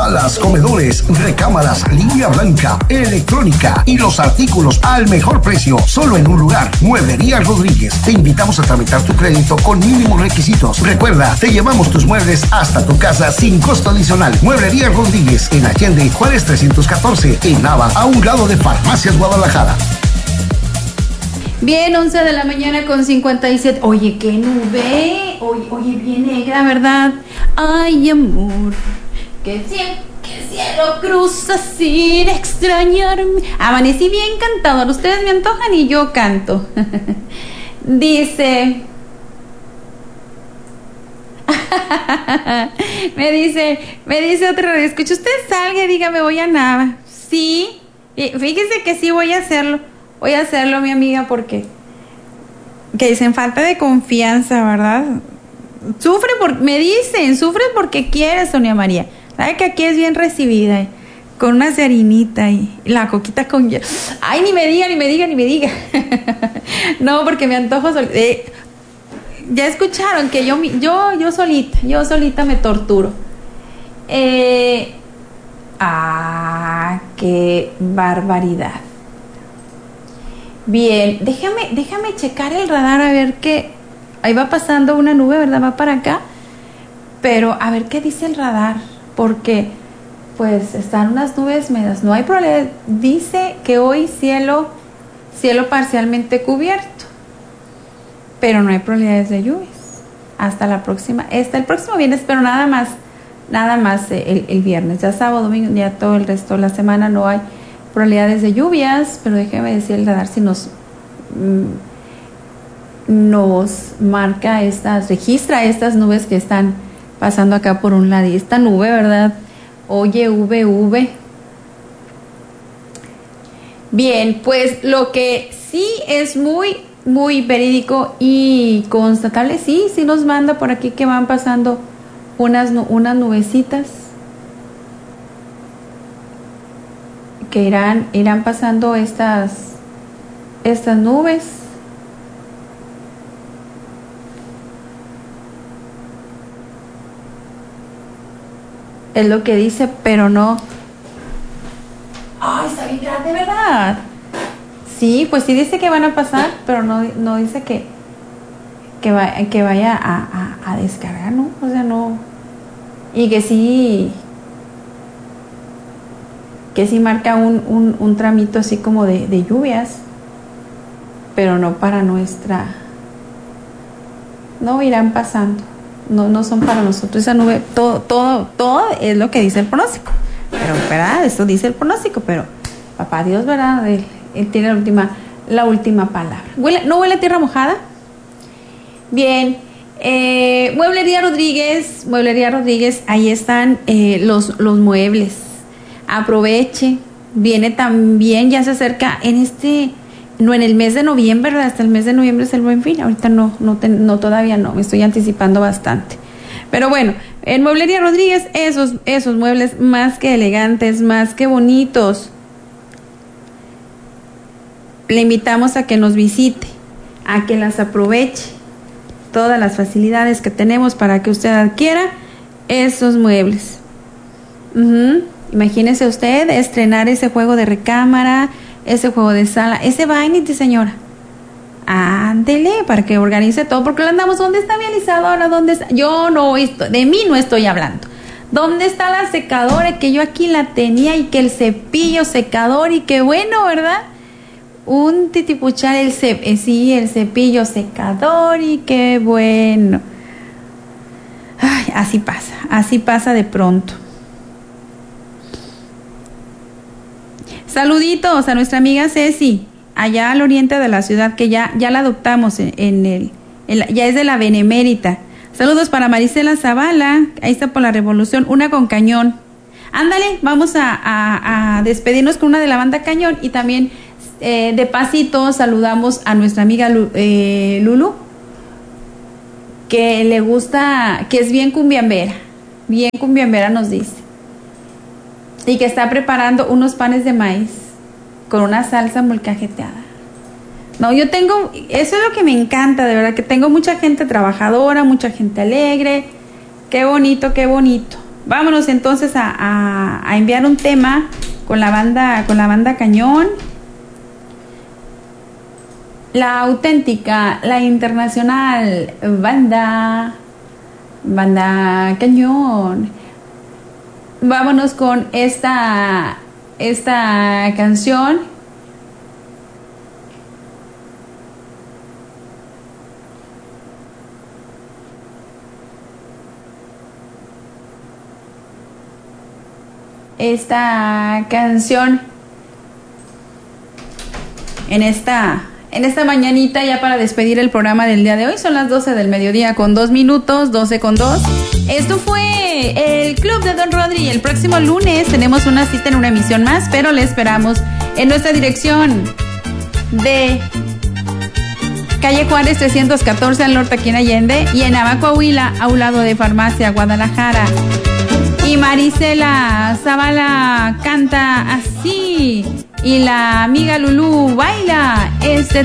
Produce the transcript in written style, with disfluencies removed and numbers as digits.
salas, comedores, recámaras, línea blanca, electrónica y los artículos al mejor precio, solo en un lugar. Mueblería Rodríguez. Te invitamos a tramitar tu crédito con mínimos requisitos. Recuerda, te llevamos tus muebles hasta tu casa sin costo adicional. Mueblería Rodríguez, en Allende, Juárez 314, en Nava, a un lado de Farmacias Guadalajara. Bien, 11 de la mañana con 57. Oye, qué nube. Oye, bien negra, ¿verdad? Ay, amor, que cielo cruza sin extrañarme. Amanecí bien cantador. Ustedes me antojan y yo canto. Dice... me dice otra vez, escucha, usted salga y dígame, voy a Nava. Sí, fíjese que sí voy a hacerlo, mi amiga, porque que dicen falta de confianza, ¿verdad? Me dicen, sufre porque quieres, Sonia María. Sabe que aquí es bien recibida, con una harinita y la coquita con hielo. Ay, ni me diga. No, porque me antojo ya escucharon que yo solita me torturo. Qué barbaridad. Bien, déjame checar el radar a ver qué. Ahí va pasando una nube, ¿verdad? Va para acá. Pero a ver qué dice el radar, porque pues están unas nubes medias. No hay problema. Dice que hoy cielo parcialmente cubierto, pero no hay probabilidades de lluvias. Hasta la próxima, el próximo viernes, pero nada más el viernes. Ya sábado, domingo, ya todo el resto de la semana no hay probabilidades de lluvias, pero déjeme decir el radar si nos marca registra estas nubes que están pasando acá por un lado. Y esta nube, ¿verdad? Oye, VV. Bien, pues lo que sí es muy, muy verídico y constatable, sí nos manda por aquí que van pasando unas nubecitas que irán pasando estas nubes. Es lo que dice, pero no. Ay, está bien grande, ¿verdad? Sí, pues sí dice que van a pasar, pero no dice que vaya a descargar, ¿no? O sea, no. Y que sí marca un tramito así como de lluvias, pero no para nuestra. No irán pasando. No son para nosotros. Esa nube, todo es lo que dice el pronóstico. Pero, ¿verdad? Eso dice el pronóstico, pero papá Dios, ¿verdad? Él tiene la última palabra. ¿No huele a tierra mojada? Bien. Mueblería Rodríguez, ahí están los muebles. Aproveche. Viene también, ya se acerca en el mes de noviembre, ¿verdad? Hasta el mes de noviembre es el Buen Fin. Ahorita no, todavía no, me estoy anticipando bastante. Pero bueno, en Mueblería Rodríguez, esos muebles más que elegantes, más que bonitos. Le invitamos a que nos visite, a que las aproveche. Todas las facilidades que tenemos para que usted adquiera esos muebles. Imagínese usted estrenar ese juego de recámara, ese juego de sala, ese vanity, señora. Ándele, para que organice todo, porque le andamos, ¿dónde está mi alisadora? ¿Dónde está? De mí no estoy hablando. ¿Dónde está la secadora? Que yo aquí la tenía, y que el cepillo secador, y que bueno, ¿verdad? Un titipuchar el cepillo secador, y qué bueno. Ay, así pasa de pronto. Saluditos a nuestra amiga Ceci, allá al oriente de la ciudad, que ya la adoptamos ya es de la Benemérita. Saludos para Marisela Zavala, ahí está por la Revolución, una con Cañón. Ándale, vamos a despedirnos con una de la banda Cañón, y también de pasito saludamos a nuestra amiga Lulu, que le gusta, que es bien cumbiambera nos dice. Y que está preparando unos panes de maíz con una salsa molcajeteada. No, eso es lo que me encanta, de verdad, que tengo mucha gente trabajadora, mucha gente alegre. Qué bonito, qué bonito. Vámonos entonces a enviar un tema con la banda Cañón. La auténtica, la internacional banda Cañón. Vámonos con esta canción. Esta canción en esta mañanita, ya para despedir el programa del día de hoy. Son las 12 del mediodía con 2 minutos, 12 con 2. Esto fue el Club de Don Rodri. El próximo lunes tenemos una cita en una emisión más, pero le esperamos en nuestra dirección de calle Juárez 314 al norte, aquí en Allende, y en Abacoahuila, a un lado de Farmacia Guadalajara. Y Marisela Zavala canta así, y la amiga Lulú baila este